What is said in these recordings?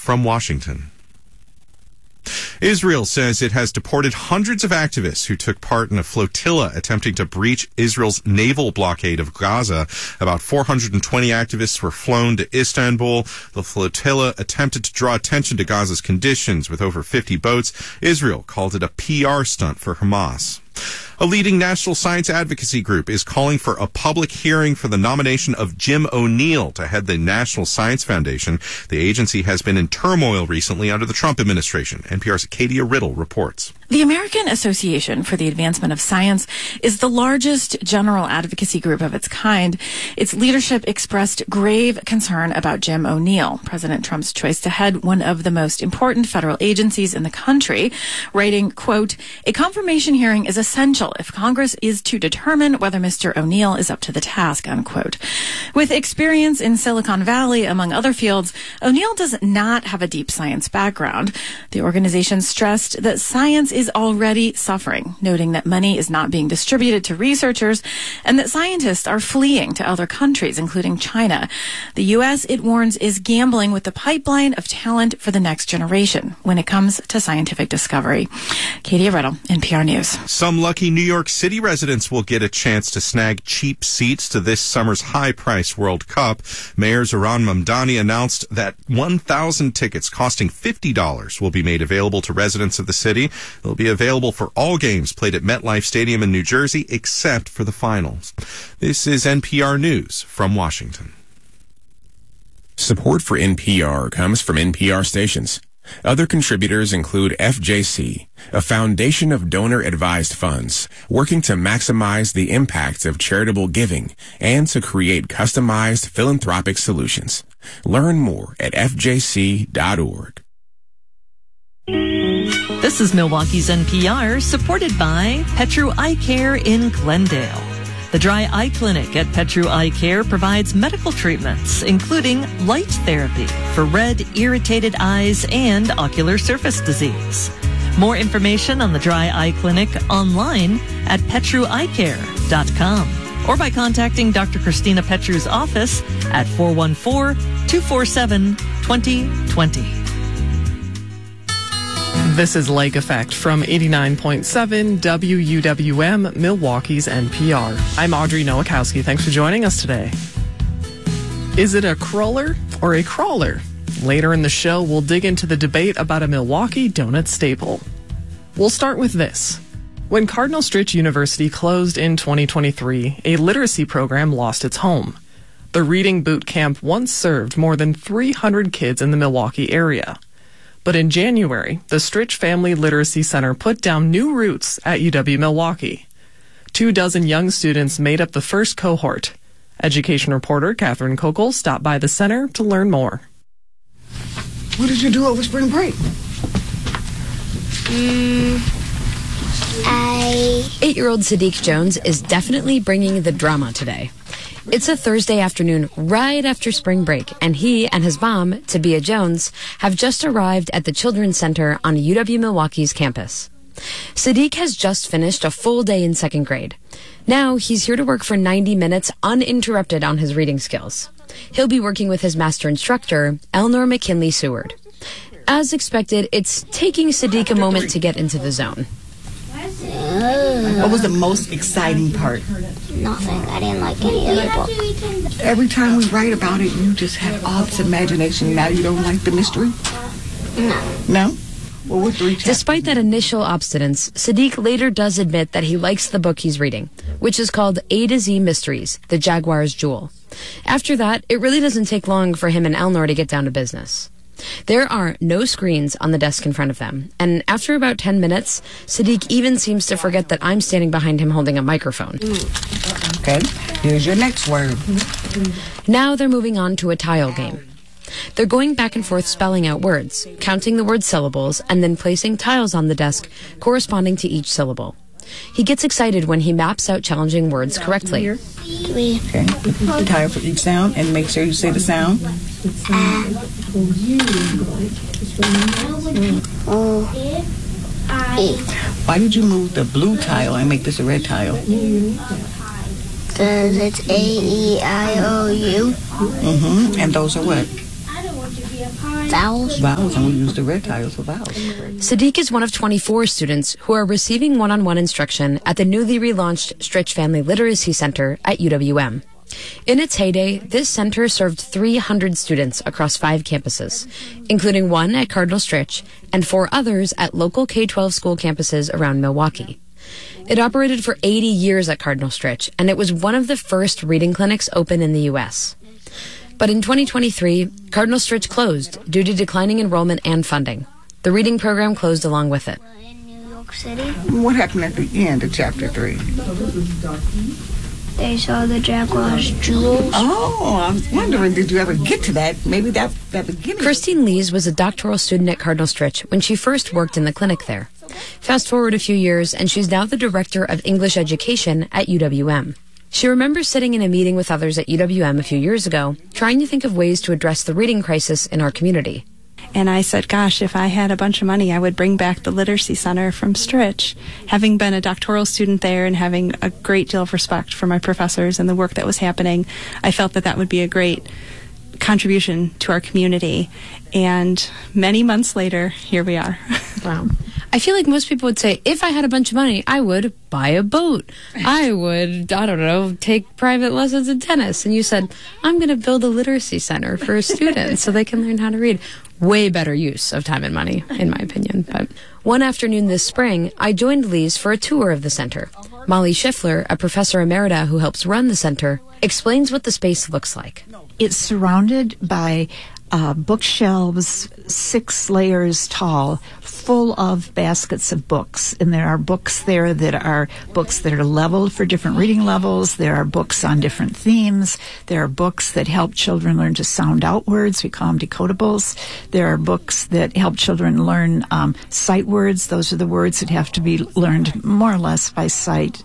from Washington. Israel says it has deported hundreds of activists who took part in a flotilla attempting to breach Israel's naval blockade of Gaza. About 420 activists were flown to Istanbul. The flotilla attempted to draw attention to Gaza's conditions with over 50 boats. Israel called it a PR stunt for Hamas. A leading national science advocacy group is calling for a public hearing for the nomination of Jim O'Neill to head the National Science Foundation. The agency has been in turmoil recently under the Trump administration. NPR's Acadia Riddle reports. The American Association for the Advancement of Science is the largest general advocacy group of its kind. Its leadership expressed grave concern about Jim O'Neill, President Trump's choice to head one of the most important federal agencies in the country, writing, quote, "A confirmation hearing is essential if Congress is to determine whether Mr. O'Neill is up to the task," unquote. With experience in Silicon Valley, among other fields, O'Neill does not have a deep science background. The organization stressed that science is already suffering, noting that money is not being distributed to researchers and that scientists are fleeing to other countries, including China. The U.S., it warns, is gambling with the pipeline of talent for the next generation when it comes to scientific discovery. Katie Riddle, NPR News. Some lucky New York City residents will get a chance to snag cheap seats to this summer's high-priced World Cup. Mayor Zohran Mamdani announced that 1,000 tickets costing $50 will be made available to residents of the city. They'll be available for all games played at MetLife Stadium in New Jersey, except for the finals. This is NPR News from Washington. Support for NPR comes from NPR stations. Other contributors include FJC, a foundation of donor-advised funds working to maximize the impact of charitable giving and to create customized philanthropic solutions. Learn more at fjc.org. This is Milwaukee's NPR, supported by Petru Eye Care in Glendale. The Dry Eye Clinic at Petru Eye Care provides medical treatments, including light therapy for red, irritated eyes and ocular surface disease. More information on the Dry Eye Clinic online at petrueyecare.com or by contacting Dr. Christina Petru's office at 414-247-2020. This is Lake Effect from 89.7 WUWM, Milwaukee's NPR. I'm Audrey Nowakowski. Thanks for joining us today. Is it a crawler or a crawler? Later in the show, we'll dig into the debate about a Milwaukee donut staple. We'll start with this. When Cardinal Stritch University closed in 2023, a literacy program lost its home. The Reading Boot Camp once served more than 300 kids in the Milwaukee area. But in January, the Stritch Family Literacy Center put down new roots at UW-Milwaukee. 24 young students made up the first cohort. Education reporter Catherine Kokel stopped by the center to learn more. What did you do over spring break? 8-year-old Sadiq Jones is definitely bringing the drama today. It's a Thursday afternoon right after spring break, and he and his mom, Tabia Jones, have just arrived at the Children's Center on UW-Milwaukee's campus. Sadiq has just finished a full day in second grade. Now he's here to work for 90 minutes uninterrupted on his reading skills. He'll be working with his master instructor, Eleanor McKinley Seward. As expected, it's taking Sadiq a moment to get into the zone. What was the most exciting part? Nothing. I didn't like any other book. Every time we write about it, you just have all this imagination. Now you don't like the mystery? No. No? Well, what 3 chapters? Despite that initial obstinance, Sadiq later does admit that he likes the book he's reading, which is called A to Z Mysteries, The Jaguar's Jewel. After that, it really doesn't take long for him and Eleanor to get down to business. There are no screens on the desk in front of them, and after about 10 minutes, Sadiq even seems to forget that I'm standing behind him holding a microphone. Okay, here's your next word. Now they're moving on to a tile game. They're going back and forth spelling out words, counting the word syllables, and then placing tiles on the desk corresponding to each syllable. He gets excited when he maps out challenging words correctly. 3. Okay, tile for each sound, and make sure you say the sound. Why did you move the blue tile and make this a red tile? Because it's A-E-I-O-U. And those are what? vowels. Vowels, and we use the red tiles for vowels. Sadiq is one of 24 students who are receiving one-on-one instruction at the newly relaunched Stritch Family Literacy Center at UWM. In its heyday, this center served 300 students across 5 campuses, including one at Cardinal Stritch and 4 others at local K-12 school campuses around Milwaukee. It operated for 80 years at Cardinal Stritch, and it was one of the first reading clinics open in the U.S. But in 2023, Cardinal Stritch closed due to declining enrollment and funding. The reading program closed along with it. In New York City, What happened at the end of chapter 3? they saw the Jaguar's jewels. Oh, I was wondering, did you ever get to that? Maybe that beginning. Christine Lees was a doctoral student at Cardinal Stritch when she first worked in the clinic there. Fast forward a few years, and she's now the director of English education at UWM. She remembers sitting in a meeting with others at UWM a few years ago, trying to think of ways to address the reading crisis in our community. And I said, gosh, if I had a bunch of money, I would bring back the Literacy Center from Stritch. Having been a doctoral student there and having a great deal of respect for my professors and the work that was happening, I felt that that would be a great contribution to our community. And many months later, here we are. Wow. I feel like most people would say, if I had a bunch of money, I would buy a boat. I would, I don't know, take private lessons in tennis. And you said, I'm going to build a literacy center for students so they can learn how to read. Way better use of time and money, in my opinion. But one afternoon this spring, I joined Lee's for a tour of the center. Molly Schiffler, a professor emerita who helps run the center, explains what the space looks like. It's surrounded by bookshelves 6 layers tall, full of baskets of books. And there are books there that are books that are leveled for different reading levels. There are books on different themes. There are books that help children learn to sound out words. We call them decodables. There are books that help children learn sight words. Those are the words that have to be learned more or less by sight.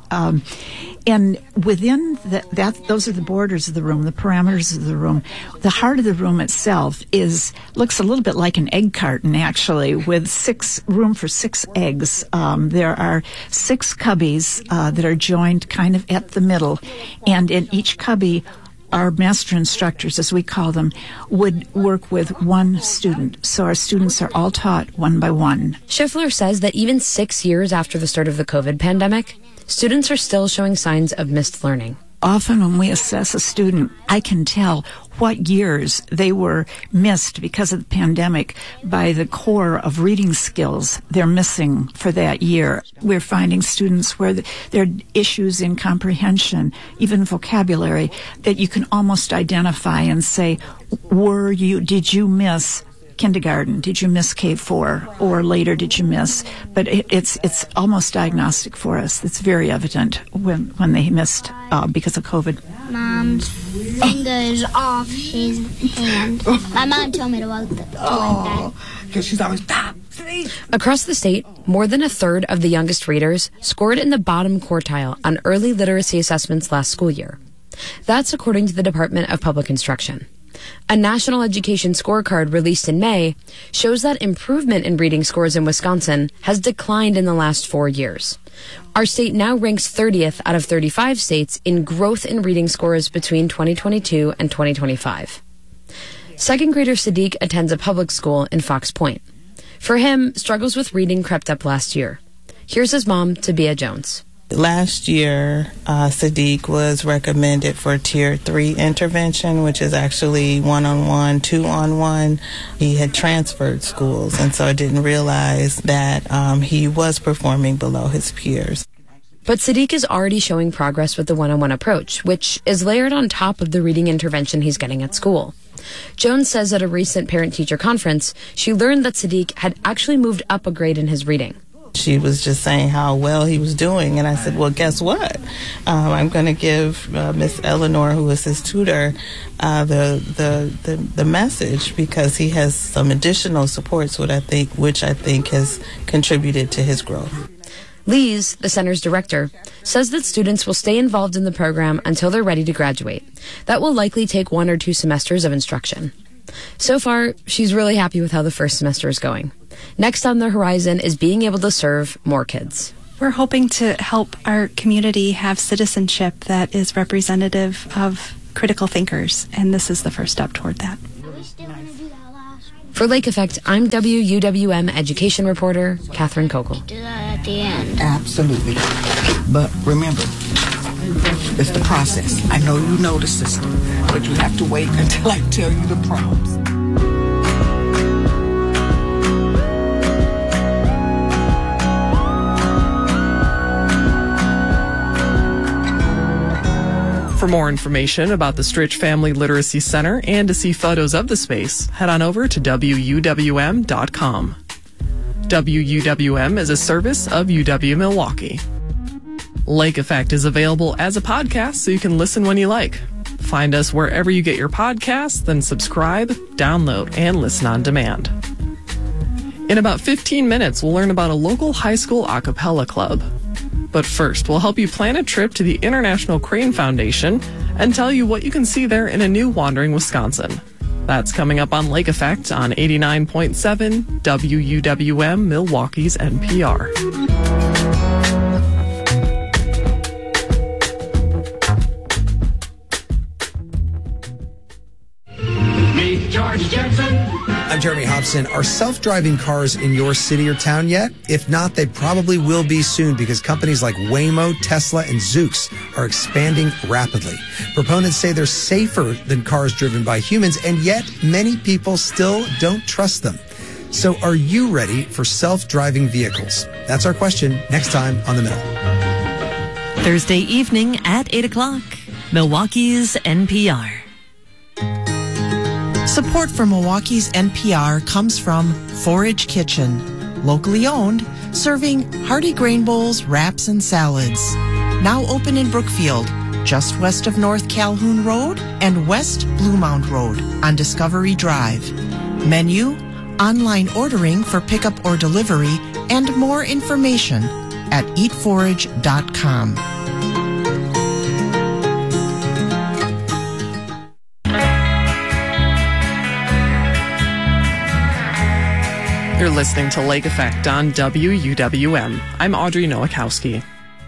And within those are the borders of the room, the parameters of the room. The heart of the room itself looks a little bit like an egg carton, actually, with room for 6 eggs. There are 6 cubbies that are joined kind of at the middle, and in each cubby, our master instructors, as we call them, would work with one student. So our students are all taught one by one. Schiffler says that even 6 years after the start of the COVID pandemic, students are still showing signs of missed learning. Often when we assess a student, I can tell what years they were missed because of the pandemic by the core of reading skills they're missing for that year. We're finding students where there are issues in comprehension, even vocabulary, that you can almost identify and say, did you miss kindergarten? Did you miss K4? Or later, did you miss? But it's almost diagnostic for us. It's very evident when they missed because of COVID. Mom's fingers off his hand. My mom told me to like that. Because she's always, stop. Across the state, more than a third of the youngest readers scored in the bottom quartile on early literacy assessments last school year. That's according to the Department of Public Instruction. A national education scorecard released in May shows that improvement in reading scores in Wisconsin has declined in the last 4 years. Our state now ranks 30th out of 35 states in growth in reading scores between 2022 and 2025. Second grader Sadiq attends a public school in Fox Point. For him, struggles with reading crept up last year. Here's his mom, Tabia Jones. Last year, Sadiq was recommended for Tier 3 intervention, which is actually 1-on-1, 2-on-1. He had transferred schools, and so I didn't realize that he was performing below his peers. But Sadiq is already showing progress with the 1-on-1 approach, which is layered on top of the reading intervention he's getting at school. Jones says at a recent parent-teacher conference, she learned that Sadiq had actually moved up a grade in his reading. She was just saying how well he was doing, and I said, well, guess what? I'm going to give Miss Eleanor, who is his tutor, the message, because he has some additional supports, which I think has contributed to his growth. Lees, the center's director, says that students will stay involved in the program until they're ready to graduate. That will likely take 1 or 2 semesters of instruction. So far, she's really happy with how the first semester is going. Next on the horizon is being able to serve more kids. We're hoping to help our community have citizenship that is representative of critical thinkers, and this is the first step toward that. Are we still going to do that last For Lake Effect, I'm WUWM education reporter Catherine Kokel. Do that at the end. Absolutely. But remember, it's the process. I know you know the system, but you have to wait until I tell you the prompts. For more information about the Stritch Family Literacy Center and to see photos of the space, head on over to WUWM.com. WUWM is a service of UW-Milwaukee. Lake Effect is available as a podcast so you can listen when you like. Find us wherever you get your podcasts, then subscribe, download, and listen on demand. In about 15 minutes, we'll learn about a local high school a cappella club. But first, we'll help you plan a trip to the International Crane Foundation and tell you what you can see there in a new Wandering Wisconsin. That's coming up on Lake Effect on 89.7 WUWM, Milwaukee's NPR. Meet George Jetson. I'm Jeremy Hobson. Are self-driving cars in your city or town yet? If not, they probably will be soon because companies like Waymo, Tesla, and Zoox are expanding rapidly. Proponents say they're safer than cars driven by humans, and yet many people still don't trust them. So are you ready for self-driving vehicles? That's our question next time on The Middle. Thursday evening at 8 o'clock, Milwaukee's NPR. Support for Milwaukee's NPR comes from Forage Kitchen, locally owned, serving hearty grain bowls, wraps, and salads. Now open in Brookfield, just west of North Calhoun Road and West Blue Mound Road on Discovery Drive. Menu, online ordering for pickup or delivery, and more information at eatforage.com. You're listening to Lake Effect on WUWM. I'm Audrey Nowakowski.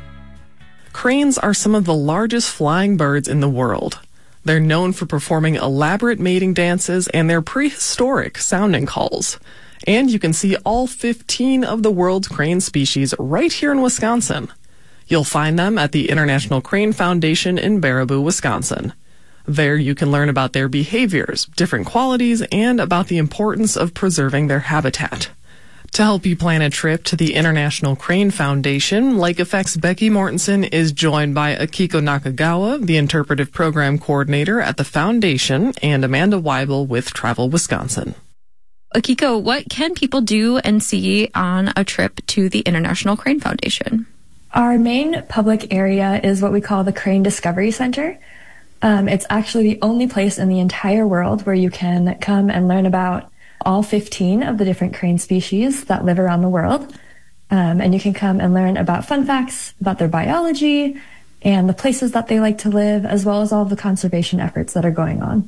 Cranes are some of the largest flying birds in the world. They're known for performing elaborate mating dances and their prehistoric sounding calls. And you can see all 15 of the world's crane species right here in Wisconsin. You'll find them at the International Crane Foundation in Baraboo, Wisconsin. There you can learn about their behaviors, different qualities, and about the importance of preserving their habitat. To help you plan a trip to the International Crane Foundation, Lake Effect's Becky Mortensen is joined by Akiko Nakagawa, the Interpretive Program Coordinator at the Foundation, and Amanda Weibel with Travel Wisconsin. Akiko, what can people do and see on a trip to the International Crane Foundation? Our main public area is what we call the Crane Discovery Center. It's actually the only place in the entire world where you can come and learn about all 15 of the different crane species that live around the world. And you can come and learn about fun facts about their biology and the places that they like to live, as well as all of the conservation efforts that are going on.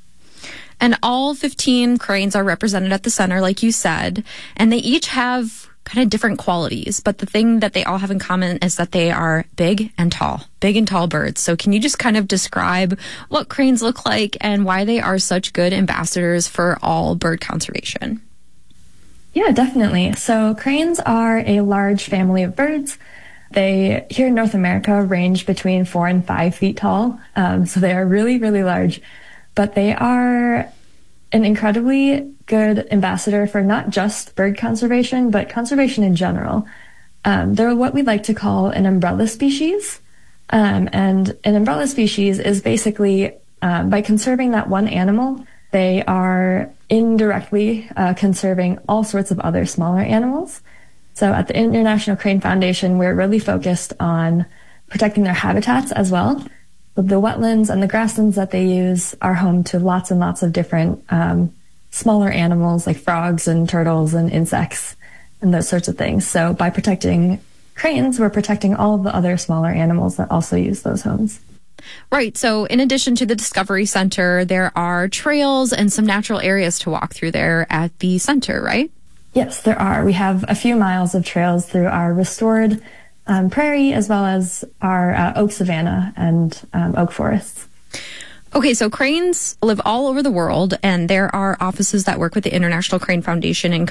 And all 15 cranes are represented at the center, like you said, and they each have kind of different qualities, but the thing that they all have in common is that they are big and tall birds. So can you just kind of describe what cranes look like and why they are such good ambassadors for all bird conservation? Yeah, definitely. So cranes are a large family of birds. They, here in North America, range between 4 and 5 feet tall. So they are really, really large, but they are an incredibly good ambassador for not just bird conservation, but conservation in general. They're what we like to call an umbrella species. And an umbrella species is basically, by conserving that one animal, they are indirectly conserving all sorts of other smaller animals. So at the International Crane Foundation, we're really focused on protecting their habitats as well. The wetlands and the grasslands that they use are home to lots and lots of different smaller animals like frogs and turtles and insects and those sorts of things. So by protecting cranes, we're protecting all of the other smaller animals that also use those homes. Right. So in addition to the Discovery Center, there are trails and some natural areas to walk through there at the center, right? Yes, there are. We have a few miles of trails through our restored prairie, as well as our oak savanna and oak forests. Okay, so cranes live all over the world, and there are offices that work with the International Crane Foundation in